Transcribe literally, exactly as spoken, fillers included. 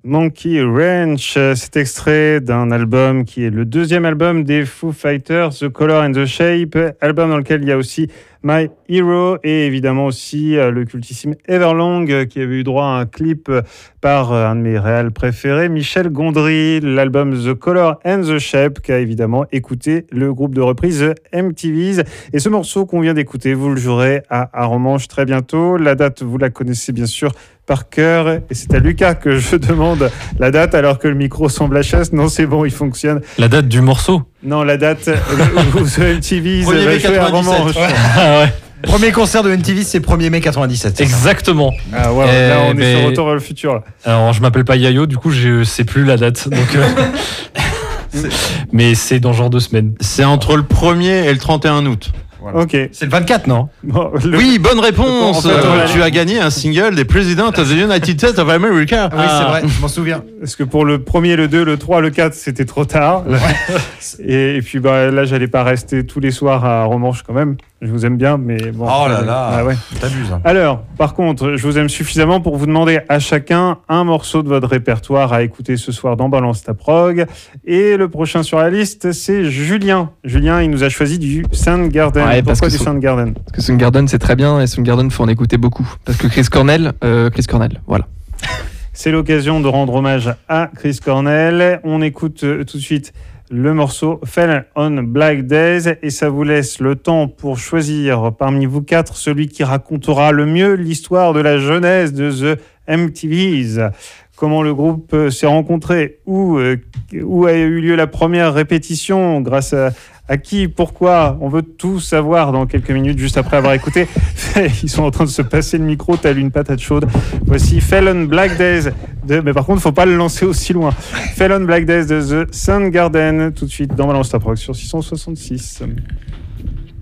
Monkey Ranch, c'est extrait d'un album qui est le deuxième album des Foo Fighters, The Color and the Shape, album dans lequel il y a aussi My Hero et évidemment aussi le cultissime Everlong qui avait eu droit à un clip par un de mes réals préférés, Michel Gondry, l'album The Color and the Shape qu'a évidemment écouté le groupe de reprise M T V's. Et ce morceau qu'on vient d'écouter, vous le jouerez à Arromanches très bientôt. La date, vous la connaissez bien sûr par cœur et c'est à Lucas que je demande la date alors que le micro semble H S. Non, c'est bon, il fonctionne. La date du morceau? Non, la date où The M T V va jouer à Arromanches. Ouais. Ah ouais. Premier concert de M T V, c'est premier mai quatre-vingt-dix-sept. Exactement. Ah ouais, et là on mais... est sur Retour vers le futur. Là. Alors je m'appelle pas Yayo, du coup je sais plus la date. Donc euh... c'est... Mais c'est dans genre deux semaines. C'est entre le premier et le trente et un août. Voilà. Ok. C'est le vingt-quatre, non? Bon, le... Oui, bonne réponse. En fait, euh, tu as gagné un single des Presidents of the United States of America. Ah oui, c'est vrai, je m'en souviens. Parce que pour le premier, le deux, le trois, le quatre, c'était trop tard. Ouais. Et, et puis bah, là, j'allais pas rester tous les soirs à Arromanches quand même. Je vous aime bien, mais bon. Oh là là, ah ouais. t'abuses. Hein. Alors, par contre, je vous aime suffisamment pour vous demander à chacun un morceau de votre répertoire à écouter ce soir dans Balance ta prog. Et le prochain sur la liste, c'est Julien. Julien, il nous a choisi du Soundgarden. Ouais, Pourquoi du so- Soundgarden? Parce que Soundgarden, c'est très bien, et Soundgarden, faut en écouter beaucoup. Parce que Chris Cornell, euh, Chris Cornell, voilà. C'est l'occasion de rendre hommage à Chris Cornell. On écoute euh, tout de suite le morceau Fell on Black Days et ça vous laisse le temps pour choisir parmi vous quatre celui qui racontera le mieux l'histoire de la jeunesse de The M T V's. Comment le groupe s'est rencontré, où, euh, où a eu lieu la première répétition, grâce à, à qui, pourquoi, on veut tout savoir dans quelques minutes, juste après avoir écouté. Ils sont en train de se passer le micro, tel une patate chaude. Voici Fell on Black Days, de, mais par contre, il ne faut pas le lancer aussi loin. Fell on Black Days de The Soundgarden, tout de suite dans Balance ta prog sur six cent soixante-six.